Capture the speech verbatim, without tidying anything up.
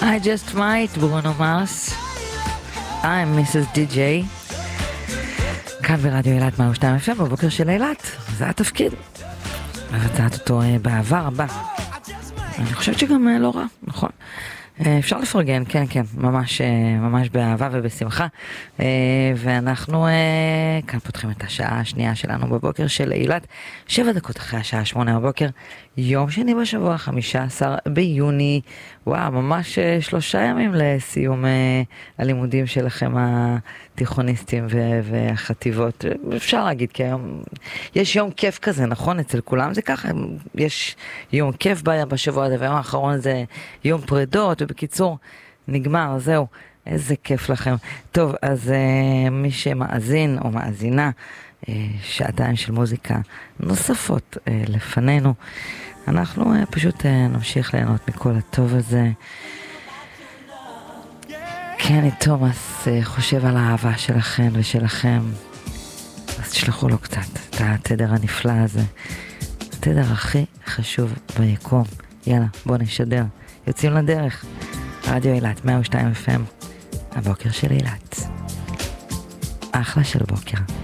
I just might, ברונו מרס. I'm מיסס די ג'יי. כאן ברדיו אילת מאה ושתיים אף אם בבוקר של אילת. זה התפקיד. רצעת אותו בעבר הבא. אני חושבת שגם לא רע, נכון? אפשר לפרגן, כן, כן, ממש, ממש באהבה ובשמחה. ואנחנו כאן פותחים את השעה השנייה שלנו בבוקר של אילת, שבע דקות אחרי השעה שמונה בבוקר, יום שני בשבוע, חמישה עשר ביוני. וואו, ממש שלושה ימים לסיום הלימודים שלכם התיכוניסטים והחטיבות. אפשר להגיד כי היום יש יום כיף כזה, נכון? אצל כולם זה ככה, יש יום כיף בשבוע הזה, והיום האחרון זה יום פרידות, ובקיצור, נגמר, זהו. איזה כיף לכם. טוב, אז uh, מי שמאזין או מאזינה, uh, שעתיים של מוזיקה נוספות uh, לפנינו, אנחנו uh, פשוט uh, נמשיך ליהנות מכל הטוב הזה. קני תומאס uh, חושב על האהבה שלכם ושלכם, אז תשלחו לו קצת את התדר הנפלא הזה, התדר הכי חשוב ביקום. יאללה, בוא נשדר, יוצאים לדרך. רדיו אילת מאה ושתיים אף אם, הבוקר של אילת. אחלה של בוקר.